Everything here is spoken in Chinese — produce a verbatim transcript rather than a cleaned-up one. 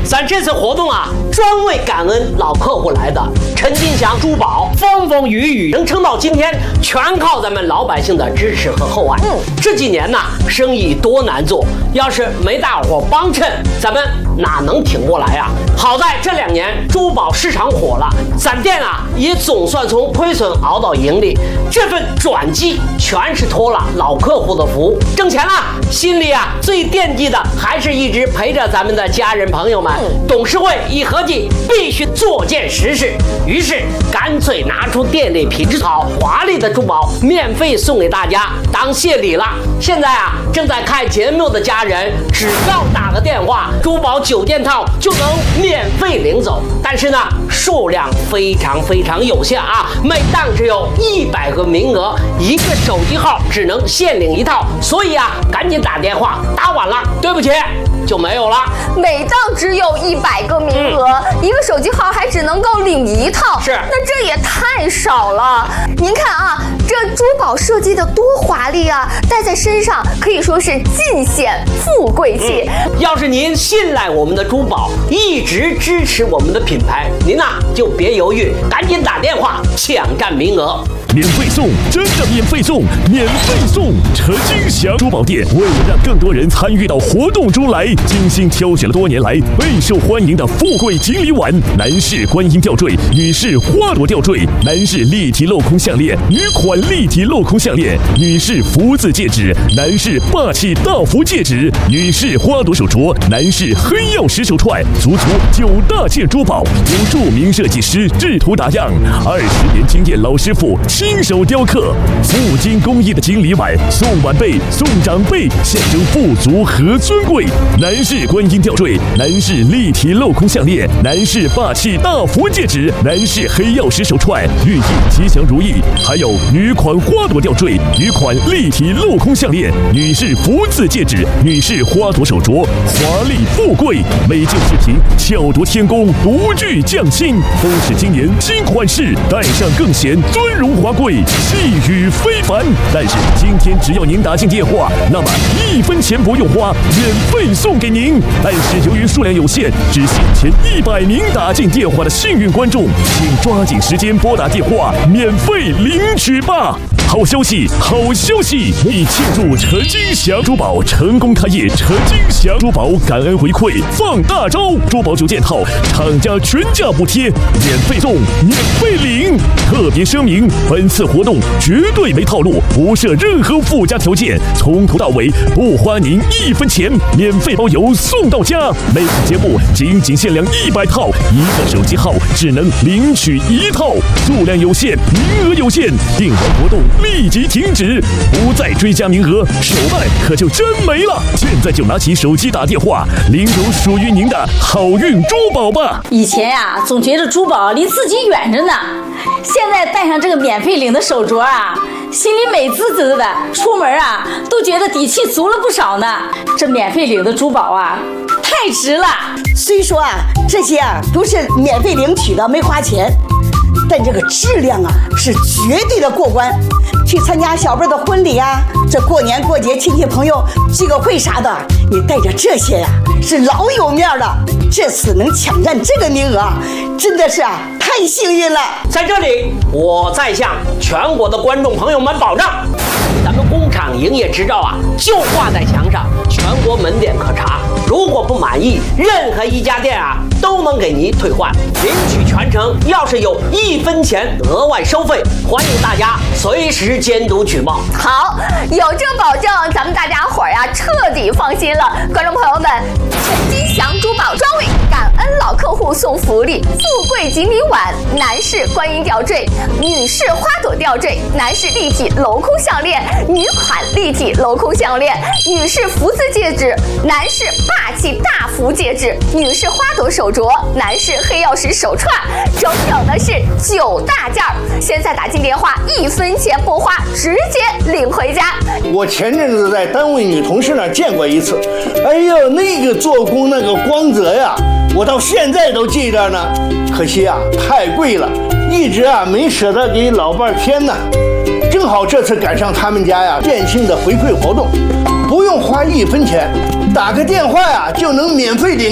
咱这次活动啊，专为感恩老客户来的。陈金祥珠宝风风雨雨能撑到今天，全靠咱们老百姓的支持和厚爱。嗯，这几年呢，生意多难做，要是没大伙帮衬，咱们哪能挺过来啊？好在这两年珠宝市场火了，咱店啊也总算从亏损熬到盈利。这份转机全是托了老客户的福，挣钱了，心里啊最惦记的还是一直陪着咱们的家人朋友们。董事会一合计，必须做件实事，于是干脆拿出店里品质好、华丽的珠宝，免费送给大家当谢礼了。现在啊，正在看节目的家人，只要打个电话，珠宝九件套就能免费领走。但是呢，数量非常非常有限啊，每档只有一百个名额，一个手机号只能限领一套，所以啊，赶紧打电话，打晚了，对不起，就没有了。 每档只有一百个名额，嗯、一个手机号还只能够领一套， 是， 那这也太少了。您看啊，这珠宝设计的多华丽啊，戴在身上可以说是尽显富贵气。 嗯、要是您信赖我们的珠宝，一直支持我们的品牌，您呐、啊、就别犹豫，赶紧打电话抢占名额。 免费送，真的免费送，免费送！陈金祥珠宝店为了让更多人参与到活动中来，精心挑选了多年来备受欢迎的富贵锦鲤碗、男士观音吊坠、女士花朵吊坠、男士立体镂空项链、女款立体镂空项链、女士福字戒指、男士霸气大福戒指、女士花朵手镯、男士黑曜石手串，足足九大件珠宝，由著名设计师制图打样，二十年经验老师傅亲手雕刻，富金工艺的锦鲤碗，送晚辈送长辈，象征富足和尊贵。男士观音吊坠，男士立体镂空项链，男士霸气大福戒指，男士黑曜石手串，寓意吉祥如意。还有女款花朵吊坠，女款立体镂空项链，女士福字戒指，女士花朵手镯，华丽富贵。每件饰品巧夺天工，独具匠心，都是今年新款式，戴上更显尊荣华贵，气宇非凡。但是今天只要您打进电话，那么一分钱不用花，免费送给您。但是由于数量有限，只限前一百名打进电话的幸运观众，请抓紧时间拨打电话，免费领取吧。好消息，好消息！为庆祝陈金祥珠宝成功开业，陈金祥珠宝感恩回馈放大招，珠宝九件套，厂家全价补贴，免费送，免费领。特别声明，本次活动绝对没套路，不设任何附加条件，从头到尾不花您一分钱，免费包邮送到家。每次节目仅仅限量一百套，一个手机号只能领取一套，数量有限，名额有限，订完活动立即停止，不再追加名额，手办可就真没了。现在就拿起手机打电话，领走属于您的好运珠宝吧。 以前呀、啊，总觉得珠宝离自己远着呢，现在戴上这个免费领的手镯啊，心里美滋滋的，出门啊都觉得底气足了不少呢。这免费领的珠宝啊，太值了。 虽说啊，这些啊都是免费领取的，没花钱。但这个质量啊是绝对的过关。去参加小辈的婚礼啊，这过年过节亲戚朋友聚个会啥的，你带着这些呀、啊、是老有面了。这次能抢占这个名额啊，真的是啊太幸运了。 在这里，我再向全国的观众朋友们保障，咱们工厂营业执照啊就挂在墙上，全国门店可查。如果不满意，任何一家店啊都能给您退换，领取全程要是有一分钱额外收费，欢迎大家随时监督举报。 好，有这保证，咱们大家伙儿呀彻底放心了。观众朋友们，陈金祥珠宝专为感恩老客户送福利：富贵锦鲤碗、男士观音吊坠、女士花朵吊坠、男士立体镂空项链、女款立体镂空项链、女士福字戒指、男士霸气大福戒指、女士花朵手镯、男士黑曜石手串，整整的是九大件儿。现在打进电话，一分钱不花，直接领回家。 我前阵子在单位女同事那儿见过一次，哎呦，那个做工那个光泽呀，我到现在都记着呢。可惜啊，太贵了，一直啊没舍得给老伴添呢。正好这次赶上他们家呀店庆的回馈活动，不用花一分钱，打个电话呀就能免费领。